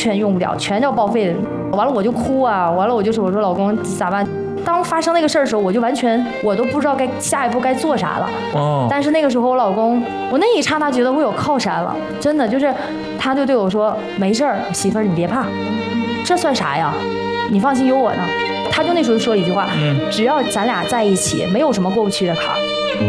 全用不了，全叫报废的。完了我就哭啊，完了我说老公咋办？当发生那个事儿的时候，我就完全我都不知道下一步该做啥了。但是那个时候我老公，我那一刹那觉得我有靠山了，真的就是他就对我说没事儿，媳妇儿你别怕，这算啥呀？你放心有我呢。他就那时候说了一句话，只要咱俩在一起，没有什么过不去的坎儿。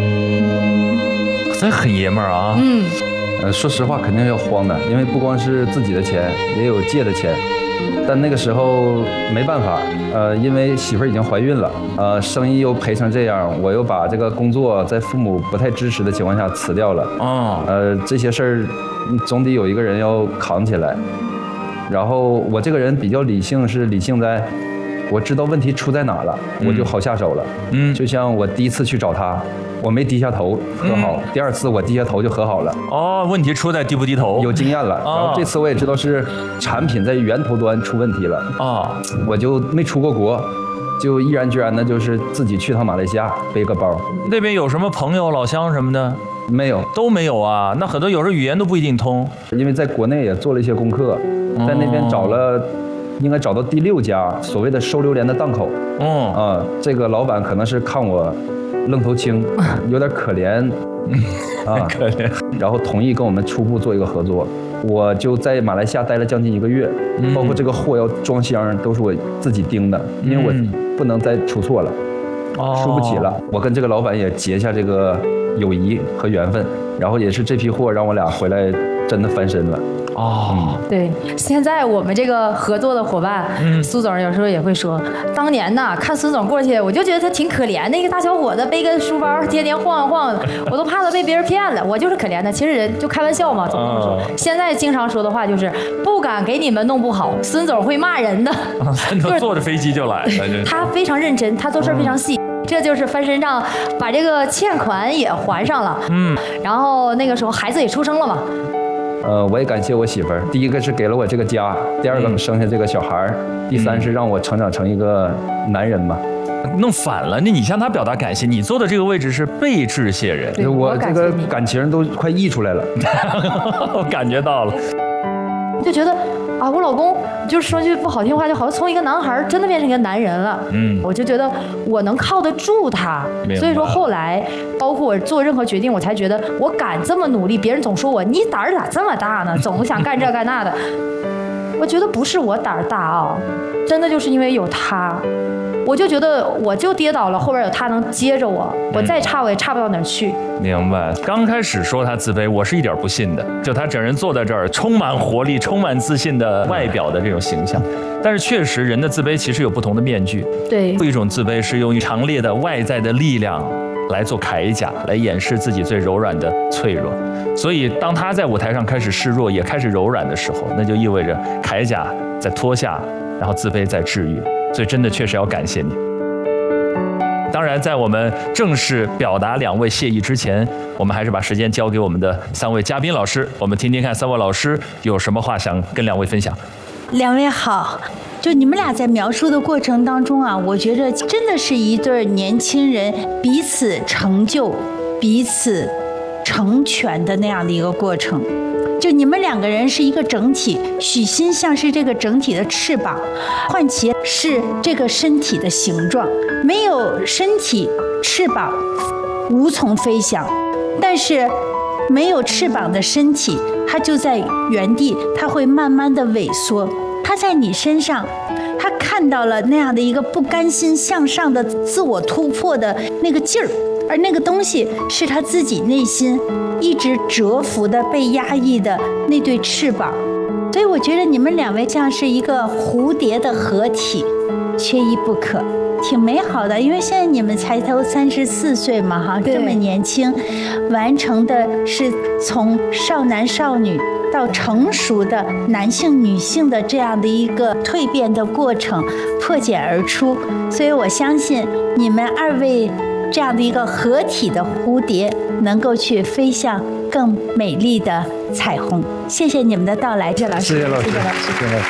这很爷们儿啊。 说实话肯定要慌的，因为不光是自己的钱，也有借的钱。但那个时候没办法，因为媳妇儿已经怀孕了，生意又赔成这样，我又把这个工作在父母不太支持的情况下辞掉了。这些事儿总得有一个人要扛起来。然后我这个人比较理性，是理性在我知道问题出在哪了，我就好下手了。就像我第一次去找他，我没低下头和好，第二次我低下头就和好了。 问题出在低不低头， 有经验了。然后这次我也知道是产品在源头端出问题了。我就没出过国，就毅然决然的就是自己去趟马来西亚，背个包。 那边有什么朋友、老乡什么的？ 没有， 都没有啊。那很多有时候语言都不一定通。 因为在国内也做了一些功课，在那边应该找到第6家所谓的收榴莲的档口。这个老板可能是看我愣头青，有点可怜可怜， 然后同意跟我们初步做一个合作。我就在马来西亚待了将近1个月，包括这个货要装箱都是我自己盯的，因为我不能再出错了，输不起了。我跟这个老板也结下这个友谊和缘分，然后也是这批货让我俩回来真的翻身了。 对，现在我们这个合作的伙伴，苏总有时候也会说，当年呐，看苏总过去，我就觉得他挺可怜的，一个大小伙子背个书包，天天晃晃，我都怕他被别人骗了。我就是可怜的，其实人就开玩笑嘛，总这么说。现在经常说的话就是不敢给你们弄不好，孙总会骂人的。 孙总坐着飞机就来了， 他非常认真，他做事非常细。这就是翻身仗，把这个欠款也还上了。然后那个时候孩子也出生了嘛。 我也感谢我媳妇儿，第一个是给了我这个家，第二个生下这个小孩，第三是让我成长成一个男人嘛。 弄反了，那你向他表达感谢，你坐的这个位置是被致谢人， 我这个感情都快溢出来了。 我感觉到了， 就觉得啊，我老公就是说句不好听话，就好像从一个男孩真的变成一个男人了。我就觉得我能靠得住他，所以说后来包括我做任何决定，我才觉得我敢这么努力。别人总说我你胆儿咋这么大呢？总想干这干那的。我觉得不是我胆儿大啊，真的就是因为有他。我就觉得我就跌倒了，后边有他能接着我，我再差我也差不到哪儿去。 明白。刚开始说他自卑，我是一点不信的，就他整人坐在这儿，充满活力、充满自信的外表的这种形象。但是确实，人的自卑其实有不同的面具。 对， 有一种自卑是用强烈的外在的力量来做铠甲，来掩饰自己最柔软的脆弱。所以，当他在舞台上开始示弱，也开始柔软的时候，那就意味着铠甲在脱下，然后自卑在治愈。所以真的确实要感谢你。当然，在我们正式表达2位谢意之前，我们还是把时间交给我们的3位嘉宾老师，我们听听看3位老师有什么话想跟2位分享。 2位好，就你们俩在描述的过程当中啊，我觉得真的是一对年轻人彼此成就、彼此成全的那样的一个过程。就你们2个人是一个整体，许昕像是这个整体的翅膀，焕奇是这个身体的形状。没有身体，翅膀无从飞翔，但是没有翅膀的身体，它就在原地，它会慢慢的萎缩。它在你身上，它看到了那样的一个不甘心向上的自我突破的那个劲儿，而那个东西是他自己内心一直蛰伏的、被压抑的那对翅膀。所以我觉得你们2位像是一个蝴蝶的合体，缺一不可，挺美好的。因为现在你们才都34岁嘛，哈，这么年轻，完成的是从少男少女到成熟的男性女性的这样的一个蜕变的过程，破茧而出。所以我相信你们2位这样的一个合体的蝴蝶，能够去飞向更美丽的彩虹。谢谢你们的到来，谢老师， 谢谢老师，谢谢老师。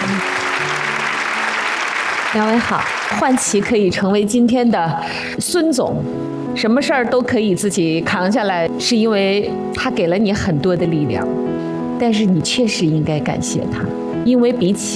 2位好，焕奇可以成为今天的孙总，什么事儿都可以自己扛下来，是因为他给了你很多的力量，但是你确实应该感谢他，因为比起